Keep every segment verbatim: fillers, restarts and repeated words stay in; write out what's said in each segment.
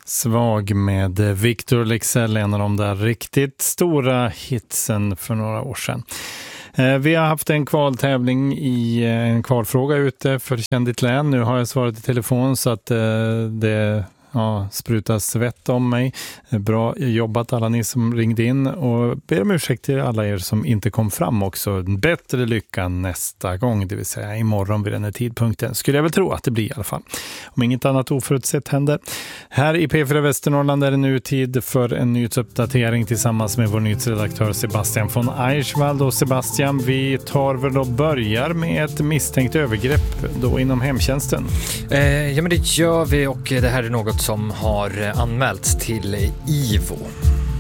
Svag med Victor Leksell, en av de där riktigt stora hitsen för några år sedan. Vi har haft en kvaltävling i en kvalfråga ute för Känn ditt län. Nu har jag svarat i telefon så att det ja, sprutas svett om mig. Bra jobbat alla ni som ringde in, och ber om ursäkt till alla er som inte kom fram också. Bättre lycka nästa gång, det vill säga imorgon vid den här tidpunkten. Skulle jag väl tro att det blir i alla fall. Om inget annat oförutsett händer. Här i P fyra Västernorrland är det nu tid för en nyhetsuppdatering tillsammans med vår nyhetsredaktör Sebastian von Eichwald. Och Sebastian, vi tar väl och börjar med ett misstänkt övergrepp då inom hemtjänsten. Eh, ja men det gör vi, och det här är något som har anmälts till I V O.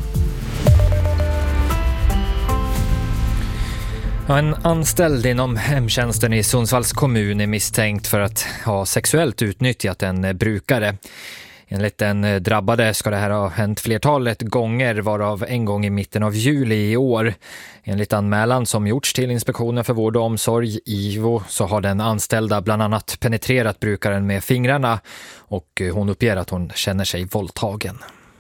En anställd inom hemtjänsten i Sundsvalls kommun är misstänkt för att ha sexuellt utnyttjat en brukare. Enligt den drabbade ska det här ha hänt flertalet gånger, varav en gång i mitten av juli i år. Enligt anmälan som gjorts till Inspektionen för vård och omsorg, I V O, så har den anställda bland annat penetrerat brukaren med fingrarna, och hon uppger att hon känner sig våldtagen.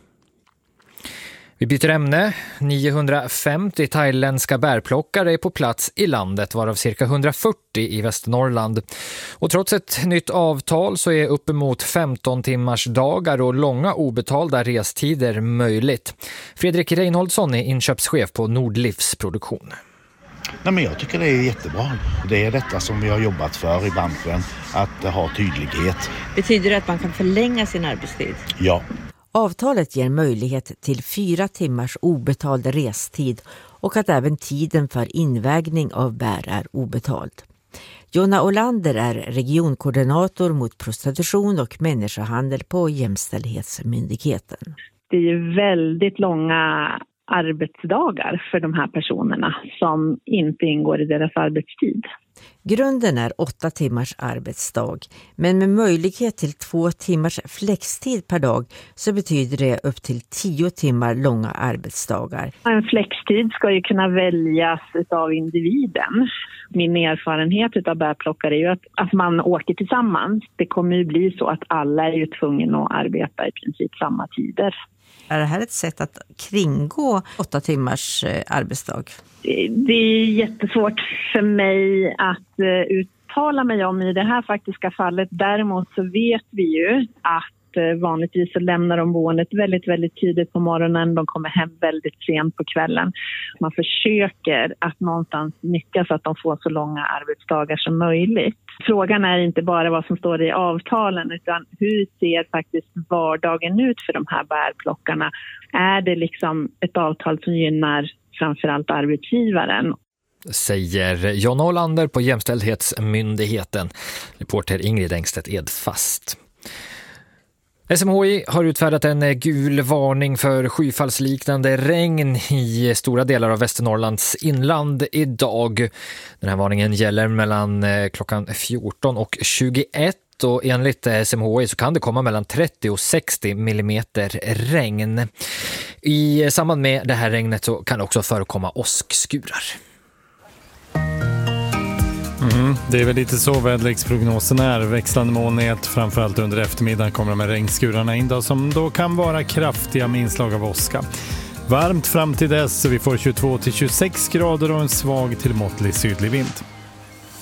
Vi byter ämne. niohundrafemtio thailändska bärplockare är på plats i landet, varav cirka hundrafyrtio i Västernorrland. Och trots ett nytt avtal så är uppemot femton timmars dagar och långa obetalda restider möjligt. Fredrik Reinholdsson är inköpschef på Nordlivs produktion. Nej, men jag tycker det är jättebra. Det är detta som vi har jobbat för i branschen, att ha tydlighet. Betyder det att man kan förlänga sin arbetstid? Ja. Avtalet ger möjlighet till fyra timmars obetald restid och att även tiden för invägning av bär är obetald. Jonna Olander är regionkoordinator mot prostitution och människohandel på Jämställdhetsmyndigheten. Det är ju väldigt långa arbetsdagar för de här personerna som inte ingår i deras arbetstid. Grunden är åtta timmars arbetsdag, men med möjlighet till två timmars flextid per dag så betyder det upp till tio timmar långa arbetsdagar. En flextid ska ju kunna väljas av individen. Min erfarenhet av bärplockare är ju att, att man åker tillsammans. Det kommer ju bli så att alla är ju tvungna att arbeta i princip samma tider. Är det här ett sätt att kringgå åtta timmars arbetsdag? Det är jättesvårt för mig att uttala mig om i det här faktiska fallet. Däremot så vet vi ju att vanligtvis så lämnar de boendet väldigt, väldigt tidigt på morgonen. De kommer hem väldigt sent på kvällen. Man försöker att någonstans nyttja så att de får så långa arbetsdagar som möjligt. Frågan är inte bara vad som står i avtalen, utan hur ser faktiskt vardagen ut för de här bärplockarna? Är det liksom ett avtal som gynnar framförallt arbetsgivaren? Säger John Olander på Jämställdhetsmyndigheten. Reporter Ingrid Engstedt Edfast. S M H I har utfärdat en gul varning för skyfallsliknande regn i stora delar av Västernorrlands inland idag. Den här varningen gäller mellan klockan fjorton och tjugoett, och enligt S M H I så kan det komma mellan trettio och sextio millimeter regn. I samband med det här regnet så kan det också förekomma åskskurar. Mm, det är väl lite så väderleksprognosen är. Växlande molnighet, framförallt under eftermiddagen kommer de här regnskurarna in då, som då kan vara kraftiga med inslag av åska. Varmt fram till dess, så vi får tjugotvå till tjugosex grader och en svag till måttlig sydlig vind.